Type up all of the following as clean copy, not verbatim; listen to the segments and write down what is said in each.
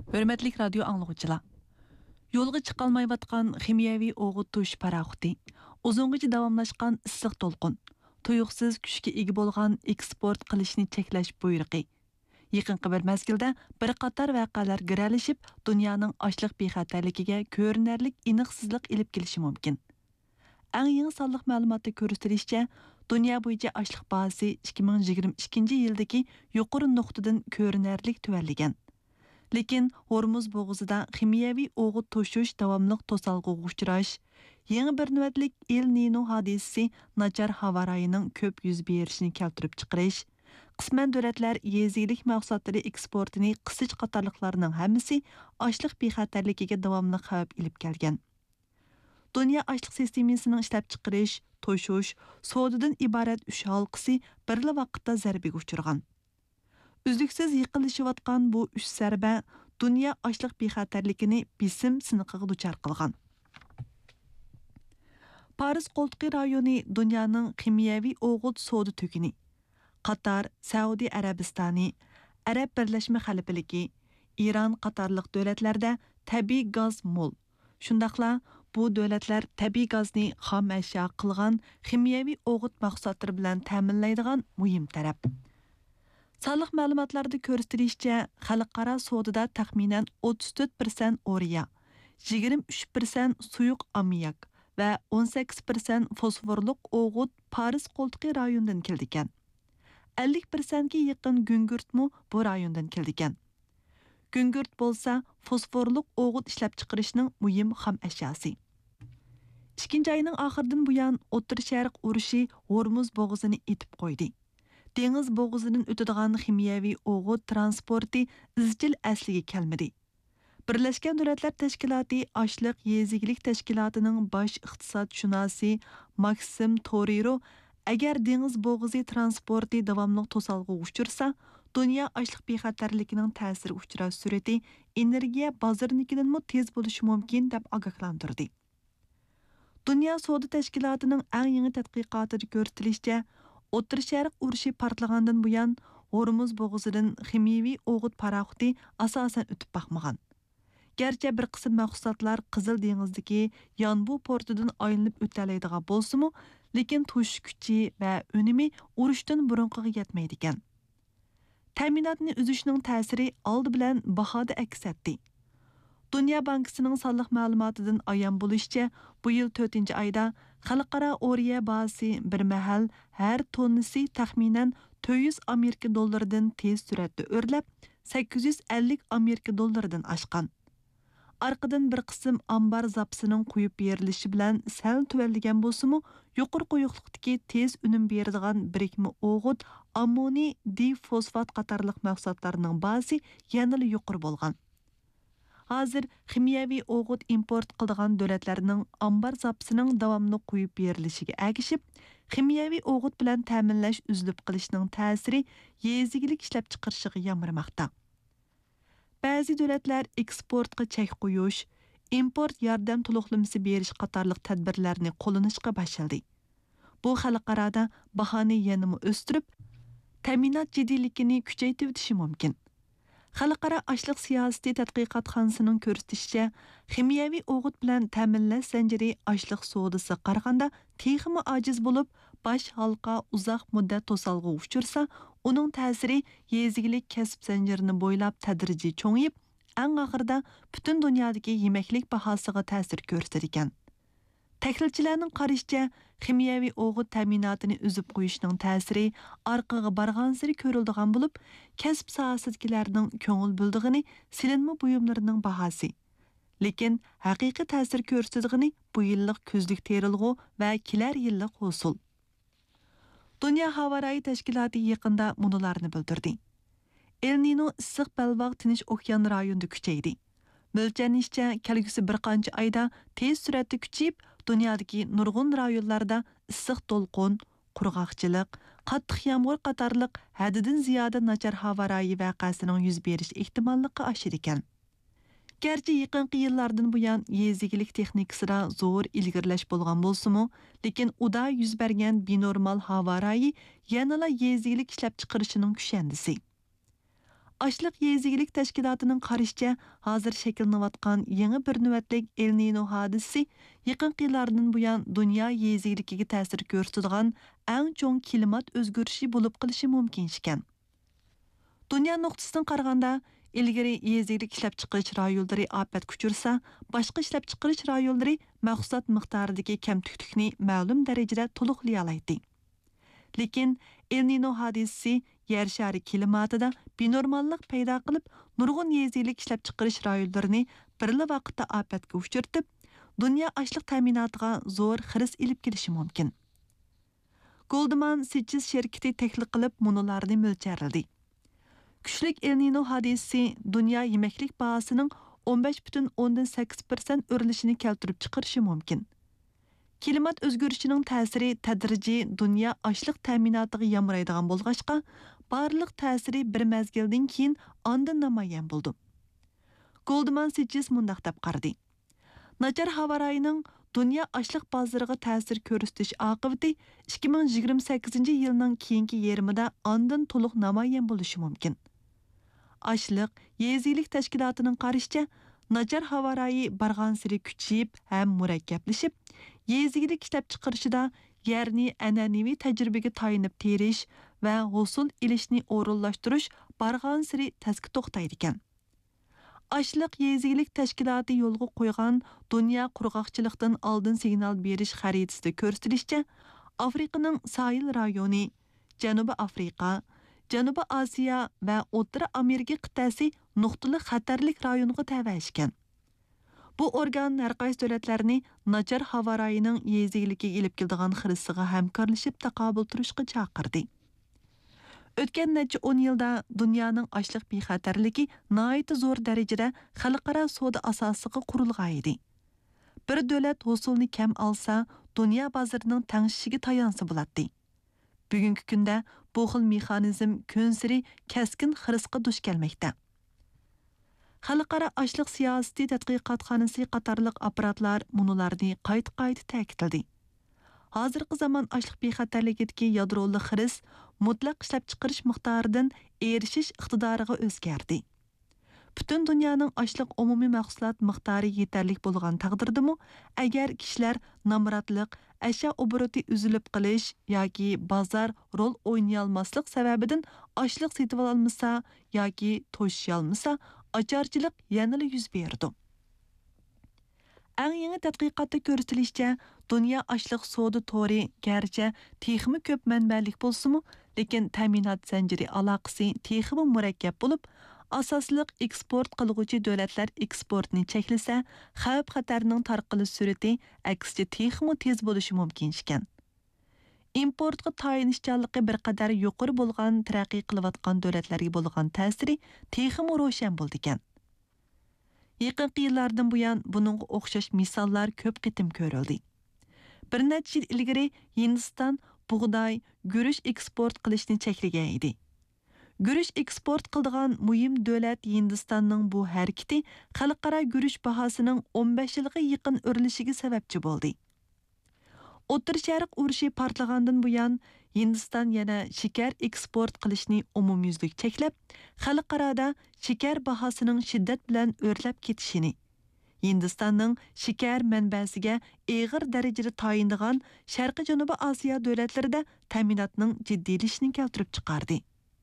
Hörmətlik radio anlıqçılar. Yolga chiqalmayotgan ximiyaviy o'g'it tush paraxuti, uzungacha davomlashgan issiq to'lqin, tuyuqsiz kuchga ega bo'lgan eksport qilishni cheklash buyrug'i. Yaqinqi bir mezgilda bir qator voqealar giralishib, dunyoning ochliq bexatarligiga ko'rinarlik aniqsizlik ilib kelishi mumkin. Eng yangi sonliq ma'lumotda ko'rsatilishicha, dunyo bo'yicha ochliq bahasi 2022-yildagi yuqori nuqtadan ko'rinarlik tuvalligan. Lekin Hormuz bo'g'izida ximiyaviy o'g'it to'shish davomliq to'salg'iga uchrash, yangi bir navbatlik El Nino hodisasi nachar havo rayining ko'p yuz berishini keltirib chiqarish, qisman davlatlar yezilik mahsulotlari eksportini qisish qatorliqlarning hammasi ochliq bexatarligiga davomli xavf ilib kelgan. Dunyo ochliq sistemasining ishlab chiqarish, to'shish, savdodan iborat 3 halqasi birla vaqtda zarbaga uchragan. Üzlüksiz yıqılışıvatqan bu 3 zərбə dünya açlıq bexatarligini besim sınıqıga duçar qılğan. Paris Qoltuqi rayoni dünyanın ximiyaviy o'g'it savdo tükini. Qatar, Saudiya Arabistani, Arab Birleşme Xalifaligi, İran qatarlıq dövlətlərdə təbii gaz mol. Şundaqla bu dövlətlər təbii gazni xam əşya qılğan ximiyaviy o'g'it mahsulotlari bilan ta'minlaydigan muhim taraf. Sağlıq məlumatlarda göstərilishicha, xalqaro savdoda taxminan 34% oriya, 23% suyuq ammiak və 18% fosforluq o'g'it Paris Qoltuqi rayonidan keldikan. 50%ga yaqin güngürtmü bu rayondan keldikan. Güngürt bolsa fosforluq o'g'it ishlab chiqarishning muhim xam əşyası. 2 ayının axırdan buyan O'rta Sharq urushi Hormuz bo'g'izini etib qo'ydi. Dengiz bo'g'uzidan o'tadigan ximiyaviy o'g'it transporti izchil asliga kelmadi. Birlashgan Davlatlar Tashkiloti Ochliq yezigilik tashkilotining bosh iqtisodshunosi Maksim Toriro, agar dengiz bo'g'uzi transporti davomli to'salg'iga uchrasa, dunyo ochliq bexatarligining ta'siri uchrash surati energiya bozorinikidan tez bo'lishi mumkin deb ogohlantirdi. Dunyo savdo tashkilotining eng yangi tadqiqotida ko'rsatilishicha, O'rta Sharq urushi partlagandan buyon Hormuz bo'g'uzidan ximiyaviy o'g'it paraxuti asosan o'tib baxmagan. Gerçi bir qism mahsulotlar Qizil dengizdagi Yanbu portidan aylanib o'talaydigan bo'lsa-mu, lekin to'sh kuchi va unumi urushdan burunqiga yetmaydi ekan. Ta'minotni uzishning ta'siri oldi bilan bahoda aks etdi. Dünya Bankasının sonliq ma'lumotidan ayon bo'lishicha, bu yil 4-oyda xalqaro oriya bahasi bir mahal har tonnasi taxminan 400 Amerika dollaridan tez suratda o'rlab, 850 Amerika dollaridan oshgan. Arqadan bir qism ambar zapsining qo'yib berilishi bilan sal tuvalligan bo'lsa-mu, yuqori quyuqlikdagi tez unum beradigan birikma o'g'it, ammoniy difosfat qatorliq mahsulotlarning bahasi yanada yuqori bo'lgan. Hozir ximiyaviy o'g'it import qiladigan davlatlarning ambar zapsining davomli qo'yib berilishiga agishib, ximiyaviy o'g'it bilan ta'minlash uzilib qilishning ta'siri yezigilik ishlab chiqarishiga yamramoqda. Ba'zi davlatlar eksportga chek qo'yish, import yordam to'liqlamasi berish qatorliq tadbirlarni qo'llanishga boshladi. Bu xalqaroda bahoni yanada o'stirib, ta'minot jiddiyligini kuchaytirishi mumkin. Xalqaro ochliq siyosati tadqiqotxonasining ko'rsatishicha, ximiyaviy o'g'it bilan ta'minlash zanjiri ochliq savdosi qaraganda texmi ojiz bo'lib, bosh halqa uzoq muddat to'salg'iga uchursa, uning ta'siri yezigilik kasb zanjirini bo'ylab tadrijiy cho'ngib, eng oxirida butun dunyodagi yemaklik bahosiga ta'sir ko'rsatar ekan. Tahlilchilarning qarashicha, ximiyaviy o'g'it ta'minotini uzib qo'yishning ta'siri orqaga borgan sari ko'riladigan bo'lib, kasb sohasidagilarning ko'ngil bo'ldig'ini silinma buyumlarining bahosi. Lekin haqiqiy ta'sir ko'rsatig'ini bu yillik kuzlik terilg'u va kelar yillik hosil. Dunyo havo rayi tashkiloti yaqinda munolarni bildirdi. El Nino issiq balvoq Tinch okean rayonida kuchaydi. Mo'ljallanishcha, kelgusi bir qancha oyda tez suratda kuchayib, dunyodagi nurg'un rayonlarda issiq to'lqin, qurg'oqchilik, qattiq yomg'ir qatorliq haddidan ziyoda nachar havo rayi voqeasining yuz berish ehtimolligi oshir ekan. Gerçi yaqinqi yillardan buyon yezigilik texnikasida zo'r ilgirlash bo'lgan bo'lsa-mu, lekin uda yuz bergan binormal havo rayi yanala yezigilik ishlab chiqarishining kushandisi. Açlıq Yezigilik Təşkilatının qarışça, hazır şəkillanıyotgan yeni bir növbətlik El Nino hadisi yaqinqi yillardan buyan dünya yezigiligiga ta'sir ko'rsatadigan eng cho'ng klimat o'zgarishi bo'lib qilishi mumkin ekan. Dünya nuqtasidan qaraganda, ilgari yezigilik ishlab chiqarish rayonlari afat kuchursa, boshqa ishlab chiqarish rayonlari mahsulot miqdoridagi kamtuklikni ma'lum darajada to'liqlay oladi. Lekin El Nino hadisi yer shari klimatida binormallik paydo qilib, nurg'un yezigilik ishlab chiqarish rayonlarini birla vaqtda ofatga uchirtib, dunyo ochliq ta'minotiga zo'r xiris ilib kelishi mumkin. Goldman Sachs shirkati tahlil qilib, munolarni mo'ljaldi. Kuchlik El Nino hadisi dunyo yemeklik bahosining 15,8% o'rilishini keltirib chiqarishi mumkin. Klimat o'zgarishining ta'siri tadrijiy dunyo ochliq ta'minotiga yamraydigan bo'lg'achqa, barliq ta'siri bir mezgildan keyin ondan namoyon bo'ldi. Goldman Sachs mundaq deb qaradi. Nachar havo rayining dunyo ochliq bozoriga ta'sir ko'rsatish oqibati 2028-yilning keyingi yarmida ondan to'liq namoyon bo'lishi mumkin. Açlıq Yezigilik Təşkilatının qarışça, nachar havo rayi bargan siri kuchayib ham murakkablashib, yezigilik ishlab chiqarishida yerni an'anaviy tajribaga tayinib terish va hosil ilishni o'rinlashtirish bargan siri tezki to'xtaydi ekan. Açlıq Yezigilik Təşkilatı yo'lga qo'ygan dunyo qurg'oqchilikdan oldin signal berish xaritasida ko'rsatilishicha, Afrikaning sohil rayoni, Janubiy Afrika, Janubiy Osiyo va O'rta Amerika qit'asi nuqtali xatarlik rayoniga tavashgan. Bu organ har qaysi davlatlarni nachar havo rayining yezigiligiga ilib keladigan xirisiga hamkorlashib taqobil turishga chaqirdi. O'tgan necha 10 yilda dunyoning ochliq bexatarligi nihoyat zo'r darajada xalqaro savdo asosiga qurilgan edi. Bir davlat hosilni kam olsa, dunyo bozorining tangshishiga tayansa bo'ladi. Bugungi kunda bu xil mexanizm kunsiri keskin xirisga duch kelmoqda. Xalqaro ochliq siyosati tadqiqotxonasi qatorliq apparatlar munolarni qayta ta'kidladi. Hozirgi zamon ochliq bexatarligidagi yadroli xiris mutlaq ishlab chiqarish miqdoridan erishish iqtidoriga o'zgardi. Butun dunyoning ochliq umumiy mahsulot miqdori yetarli bo'lgan taqdirdami, agar kishilar nomrodlik, ashyo obroti uzilib qilish yoki bozor rol o'ynay olmaslik sababidan ochliq setib olmasa yoki to'shish olmasa, ocharchilik yanada yuz berdi. Eng yangi tadqiqotda ko'rsatilishicha, dunyo ochliq savdo to'ri garchi texmi ko'p manbalik bo'lsa-mu, lekin ta'minot zanjiri aloqasi texmi murakkab bo'lib, asosliq eksport qilguvchi davlatlar eksportni cheklasa, xavf-xatarning tarqalish sur'ati aksicha texmi tez bo'lishi mumkin ekan. Importga tayinishchanligi bir qadar yuqori bo'lgan taraqqiy qilayotgan davlatlarga bo'lgan ta'siri texmi ro'shan bo'ldi ekan. Yaqinqi yillardan buyon buningga o'xshash misollar ko'p qitim ko'rildi. Bir necha yil ilgari Hindiston bug'doy, guruch eksport qilishni cheklagan edi. Guruch eksport qiladigan muhim davlat Hindistonning bu harakati xalqaro guruch bahosining 15 yilga yaqin o'rilishiga sababchi bo'ldi. O'rta Sharq urushi portlagandan buyon Hindiston yana shakar eksport qilishni umumyuzlik cheklab, xalqaroda shakar bahosining shiddat bilan o'rlab ketishini, Hindistonning shakar manbasiga og'ir darajada tayindigan Sharqiy Janubiy Osiyo davlatlarida ta'minotning jiddiylashishini keltirib chiqardi.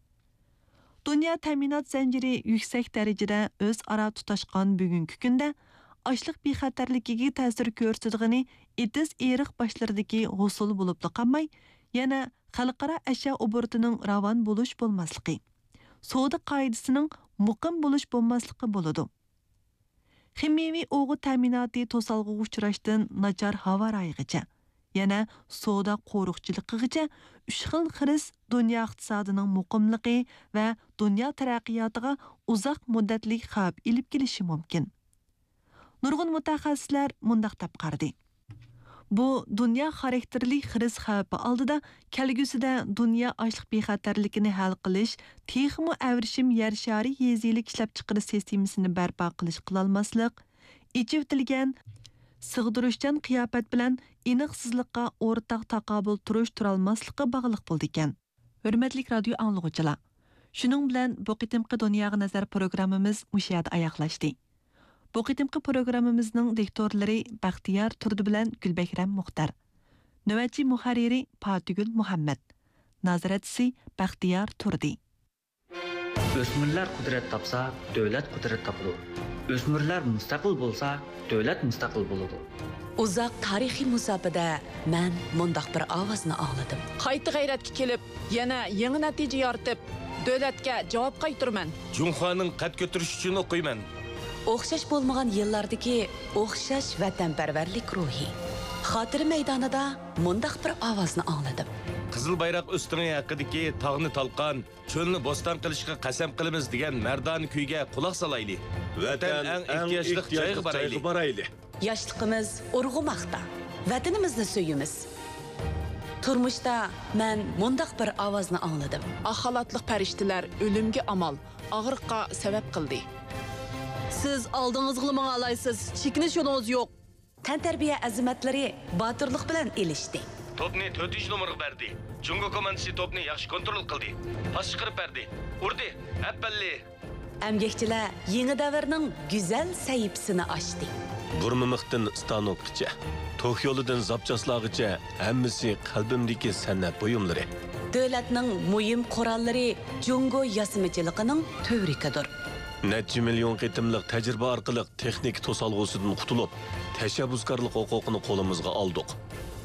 Dunyo ta'minot zanjiri yuksak darajada o'zaro tutashgan bugungi kunda ochliq bexatarligiga ta'sir ko'rsatgani etiz eriq boshlaridagi hosil bo'lib qolmay, yana xalqaro ashyo obratining ravon bo'lish bo'lmasligi, savdo qoidasining muqim bo'lish bo'lmasligi bo'ladi. Ximiyaviy o'g'it ta'minoti to'salg'iga uchrashdan nachar havo rayigacha, yana savdo qo'riqchiligigacha 3 xil xiris dunyo iqtisodining muqimligi va dunyo taraqqiyotiga uzoq muddatli xavf ilib kelishi mumkin. Nurg'un mutaxassislar mundaq deb qaradi. Bu dunyo xarakterli xiris xavfi oldida kelgusida dunyo ochliq bexatarligini hal qilish, texmi avrishim yer shari yezilik ishlab chiqarish sistemasini barpo qilish qilolmaslik, ichivitilgan sig'dirishchan qiyofat bilan aniqsizlikqa o'rtaq taqobil turolmaslikqa bog'liq bo'ldi ekan. Hurmatli radio anglovchilar, Şunun bilan bu qitimqi Dunyoga nazar programmamiz mush yerda oyoqlashdi. Bu qitimqi programmamizning diktorlari Baxtiyor Turdi bilan Gulbakram Muxtar. Navbatchi muharriri Fatigul Muhammad. Nazoratchisi Baxtiyor Turdi. O'smirlar qudrat topsa, davlat qudrat topadi. O'smirlar mustaqil bo'lsa, davlat mustaqil bo'ladi. Uzaq tarixiy musofada men mundaq bir ovozni angladim. Qayta g'ayratga kelib, yana yangi natija yoritib, davlatga javob qaytiraman. Junxoning qad ko'tarish uchun o'qiyman. O'xshash bo'lmagan yillardagi o'xshash vatanparvarlik ruhi. Xotira maydonida mundaq bir ovozni angladim. Qizil bayroq o'stig'i haqidagi tog'ni talqon, cho'lni bo'ston qilishga qasam qilamiz degan mardona kuyga quloq solayli. Vatan eng ehtiyojli joyga borayli. Yoshligimiz urg'umoqda. Vatanimizni suyimiz. Turmushda men mundaq bir ovozni angladim. Axalatliq farishtalar o'limga amal, og'riqqa sabab qildi. Siz oldingizga manga alaysiz, chekinish yo'lingiz yo'q. Tantarbiya azimatlari botirlik bilan elishdi. Topni 4-numurga berdi. Jungo komandasi topni yaxshi kontrol qildi. Pas chiqarib berdi. Urdi. Appalli. Əmgəkçilər yeni davrning güzel sahifasini açdı. Burmamıqdan stanokgacha, to'q yo'lidan zapchaslag'icha hammasi qalbimdagi san'at buyumlari. Davlatning muhim qurollari Jungo yasimichiligining tövrikidir. Necha million qitimliq tajriba orqali texnik to'salg'usidan qutulib, tashabbuskorlik huquqini qo'limizga oldik.